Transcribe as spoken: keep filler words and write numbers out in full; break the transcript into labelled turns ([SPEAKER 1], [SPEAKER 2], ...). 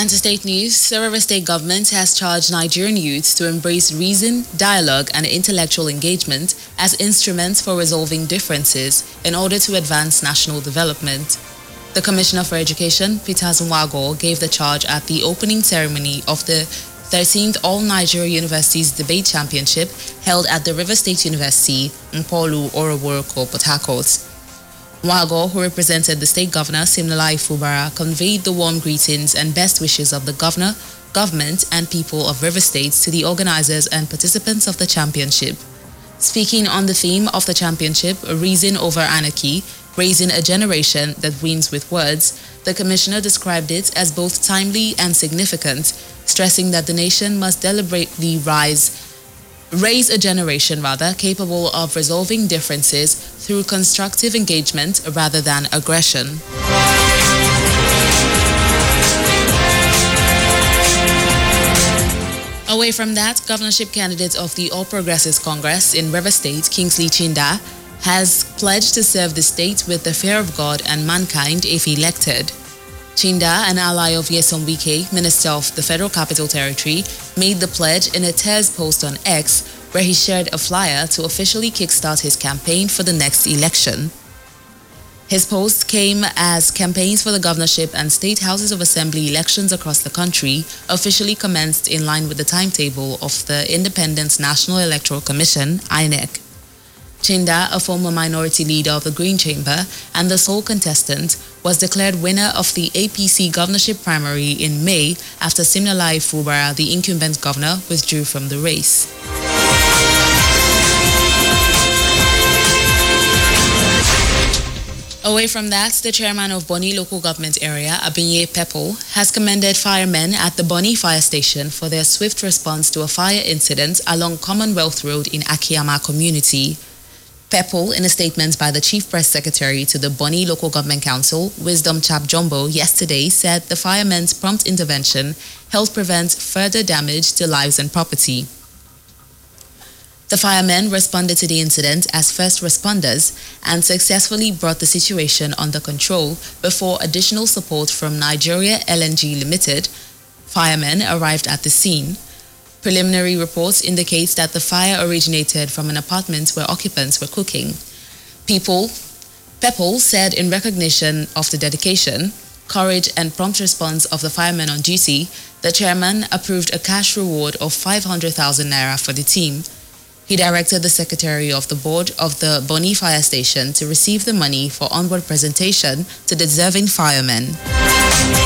[SPEAKER 1] And to state news, the River State government has charged Nigerian youths to embrace reason, dialogue, and intellectual engagement as instruments for resolving differences in order to advance national development. The Commissioner for Education, Peter Nwagor, gave the charge at the opening ceremony of the thirteenth All Nigeria Universities Debate Championship held at the River State University, Mpolu Oroworoko, Port Harcourt. Nwagor, who represented the state governor, Siminalayi Fubara, conveyed the warm greetings and best wishes of the governor, government, and people of River State to the organizers and participants of the championship. Speaking on the theme of the championship, Reason Over Anarchy, Raising a Generation That Wins with Words, the commissioner described it as both timely and significant, stressing that the nation must deliberately rise Raise a generation, rather, capable of resolving differences through constructive engagement rather than aggression. Away from that, governorship candidate of the All Progressives Congress in River State, Kingsley Chinda, has pledged to serve the state with the fear of God and mankind if elected. Chinda, an ally of Nyesom Wike, Minister of the Federal Capital Territory, made the pledge in a tears post on X, where he shared a flyer to officially kickstart his campaign for the next election. His post came as campaigns for the governorship and state houses of assembly elections across the country officially commenced in line with the timetable of the Independent National Electoral Commission, I N E C. Chinda, a former minority leader of the Green Chamber and the sole contestant, was declared winner of the A P C governorship primary in May after Siminalayi Fubara, the incumbent governor, withdrew from the race. Away from that, the chairman of Bonny Local Government Area, Abinye Peppel, has commended firemen at the Bonny Fire Station for their swift response to a fire incident along Commonwealth Road in Akiyama community. Peppel, in a statement by the Chief Press Secretary to the Bonny Local Government Council, Wisdom Chap Jumbo, yesterday said the firemen's prompt intervention helped prevent further damage to lives and property. The firemen responded to the incident as first responders and successfully brought the situation under control before additional support from Nigeria L N G Limited firemen arrived at the scene. Preliminary reports indicate that the fire originated from an apartment where occupants were cooking. People, Peppel said in recognition of the dedication, courage and prompt response of the firemen on duty, the chairman approved a cash reward of five hundred thousand naira for the team. He directed the secretary of the board of the Bonny Fire Station to receive the money for onward presentation to deserving firemen.